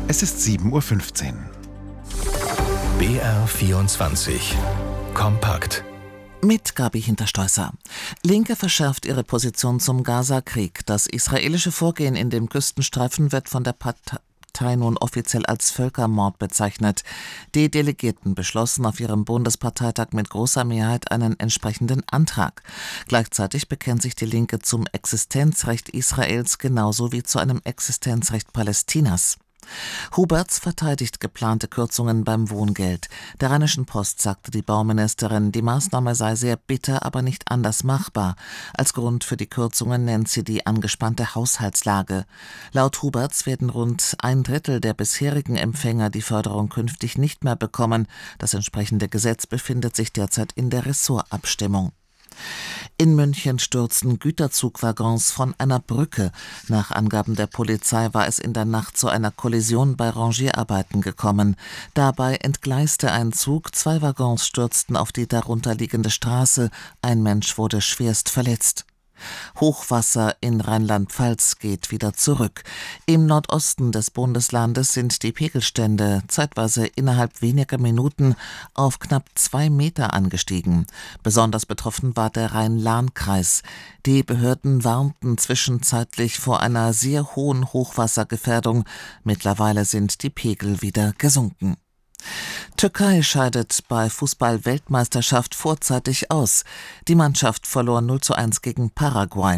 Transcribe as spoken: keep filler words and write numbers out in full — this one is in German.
Es ist sieben Uhr fünfzehn. B R vierundzwanzig Kompakt. Mit Gabi Hinterstoisser. Linke verschärft ihre Position zum Gaza-Krieg. Das israelische Vorgehen in dem Küstenstreifen wird von der Partei nun offiziell als Völkermord bezeichnet. Die Delegierten beschlossen auf ihrem Bundesparteitag mit großer Mehrheit einen entsprechenden Antrag. Gleichzeitig bekennt sich die Linke zum Existenzrecht Israels genauso wie zu einem Existenzrecht Palästinas. Huberts verteidigt geplante Kürzungen beim Wohngeld. Der Rheinischen Post sagte die Bauministerin, die Maßnahme sei sehr bitter, aber nicht anders machbar. Als Grund für die Kürzungen nennt sie die angespannte Haushaltslage. Laut Huberts werden rund ein Drittel der bisherigen Empfänger die Förderung künftig nicht mehr bekommen. Das entsprechende Gesetz befindet sich derzeit in der Ressortabstimmung. In München stürzten Güterzugwaggons von einer Brücke. Nach Angaben der Polizei war es in der Nacht zu einer Kollision bei Rangierarbeiten gekommen. Dabei entgleiste ein Zug, zwei Waggons stürzten auf die darunterliegende Straße. Ein Mensch wurde schwerst verletzt. Hochwasser in Rheinland-Pfalz geht wieder zurück. Im Nordosten des Bundeslandes sind die Pegelstände zeitweise innerhalb weniger Minuten auf knapp zwei Meter angestiegen. Besonders betroffen war der Rhein-Lahn-Kreis. Die Behörden warnten zwischenzeitlich vor einer sehr hohen Hochwassergefährdung. Mittlerweile sind die Pegel wieder gesunken. Türkei scheidet bei Fußball-Weltmeisterschaft vorzeitig aus. Die Mannschaft verlor null zu eins gegen Paraguay.